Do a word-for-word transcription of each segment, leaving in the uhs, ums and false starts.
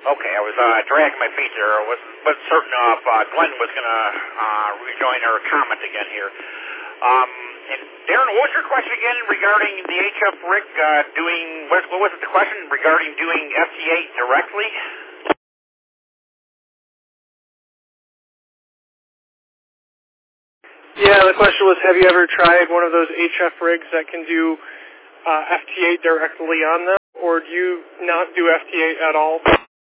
Okay, I was uh, dragging my feet there. I wasn't, wasn't certain if uh, Glenn was going to uh, rejoin our comment again here. Um, and Darren, what was your question again regarding the H F rig uh, doing, what, what was it the question regarding doing F T eight directly? Yeah, the question was, have you ever tried one of those H F rigs that can do uh, F T eight directly on them, or do you not do F T eight at all?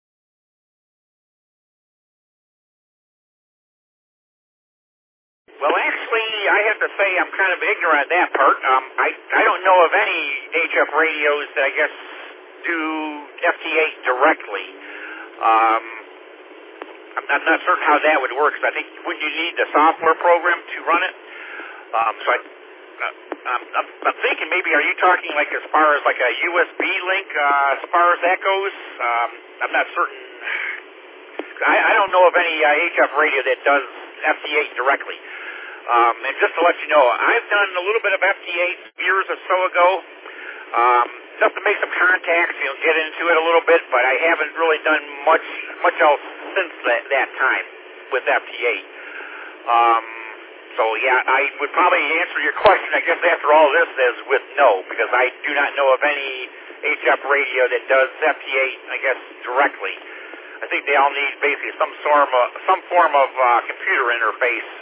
Well, actually, I have to say I'm kind of ignorant of that part. Um, I, I don't know of any H F radios that I guess do F T eight directly. Um, I'm not, not certain how that would work, because I think wouldn't you need the software program to run it? Um, so I, uh, I'm, I'm, I'm thinking maybe, are you talking like as far as like a U S B link, uh, as far as that goes? Um, I'm not certain. I, I don't know of any uh, H F radio that does F T eight directly. Um, and just to let you know, I've done a little bit of F T eight years or so ago. Um, just to make some contacts, you know, get into it a little bit, but I haven't really done much much else since that, that time with F T eight. Um, so, yeah, I would probably answer your question, I guess, after all this is with no, because I do not know of any H F radio that does F T eight, I guess, directly. I think they all need basically some form of, some form of uh, computer interface